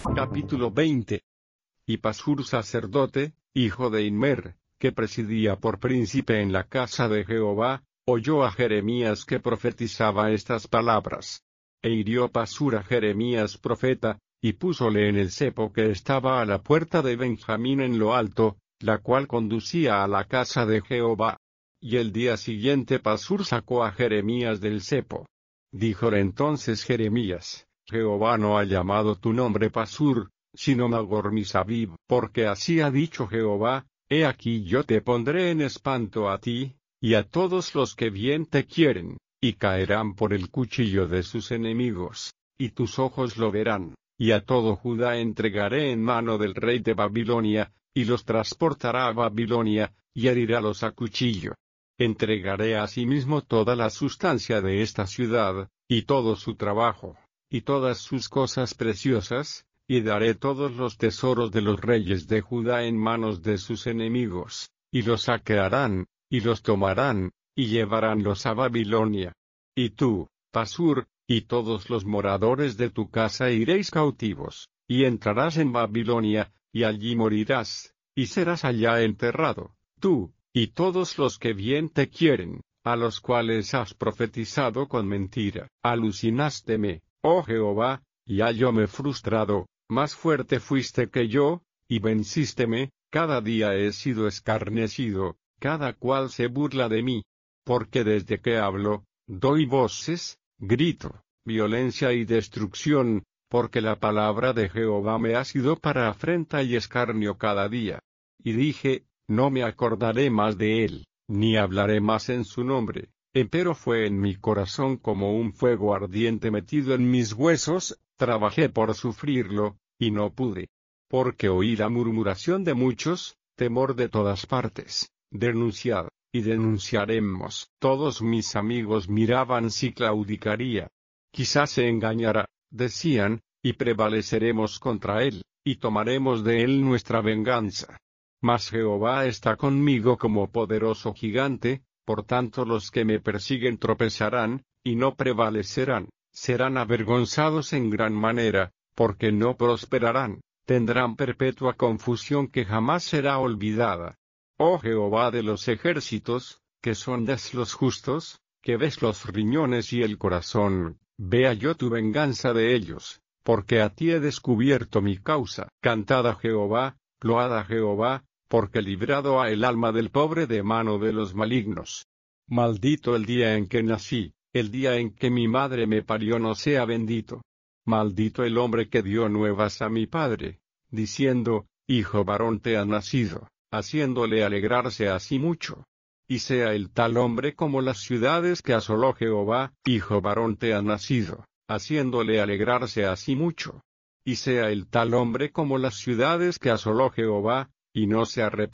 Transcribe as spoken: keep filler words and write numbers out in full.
Capítulo veinte. Y Pasur sacerdote, hijo de Immer, que presidía por príncipe en la casa de Jehová, oyó a Jeremías que profetizaba estas palabras. E hirió Pasur a Jeremías profeta, y púsole en el cepo que estaba a la puerta de Benjamín en lo alto, la cual conducía a la casa de Jehová. Y el día siguiente Pasur sacó a Jeremías del cepo. Díjole entonces Jeremías: Jehová no ha llamado tu nombre Pasur, sino Magor-Misabib, porque así ha dicho Jehová: he aquí yo te pondré en espanto a ti, y a todos los que bien te quieren, y caerán por el cuchillo de sus enemigos, y tus ojos lo verán, y a todo Judá entregaré en mano del rey de Babilonia, y los transportará a Babilonia, y herirálos a cuchillo. Entregaré asimismo toda la sustancia de esta ciudad, y todo su trabajo, y todas sus cosas preciosas, y daré todos los tesoros de los reyes de Judá en manos de sus enemigos, y los saquearán, y los tomarán, y llevaránlos a Babilonia. Y tú, Pasur, y todos los moradores de tu casa iréis cautivos, y entrarás en Babilonia, y allí morirás, y serás allá enterrado, tú, y todos los que bien te quieren, a los cuales has profetizado con mentira. Alucinásteme, oh Jehová, y hallóme frustrado, más fuerte fuiste que yo, y vencísteme. Cada día he sido escarnecido, cada cual se burla de mí. Porque desde que hablo, doy voces, grito, violencia y destrucción, porque la palabra de Jehová me ha sido para afrenta y escarnio cada día. Y dije: no me acordaré más de él, ni hablaré más en su nombre. Empero fue en mi corazón como un fuego ardiente metido en mis huesos, trabajé por sufrirlo, y no pude. Porque oí la murmuración de muchos, temor de todas partes. Denunciad, y denunciaremos. Todos mis amigos miraban si claudicaría. Quizás se engañará, decían, y prevaleceremos contra él, y tomaremos de él nuestra venganza. Mas Jehová está conmigo como poderoso gigante, por tanto los que me persiguen tropezarán, y no prevalecerán, serán avergonzados en gran manera, porque no prosperarán, tendrán perpetua confusión que jamás será olvidada. Oh Jehová de los ejércitos, que sondas los justos, que ves los riñones y el corazón, vea yo tu venganza de ellos, porque a ti he descubierto mi causa. Cantad a Jehová, load a Jehová, porque librado ha el alma del pobre de mano de los malignos. Maldito el día en que nací, el día en que mi madre me parió no sea bendito. Maldito el hombre que dio nuevas a mi padre, diciendo: hijo varón te ha nacido, haciéndole alegrarse así mucho. Y sea el tal hombre como las ciudades que asoló Jehová: hijo varón te ha nacido, haciéndole alegrarse así mucho. Y sea el tal hombre como las ciudades que asoló Jehová, y no se arrepiente.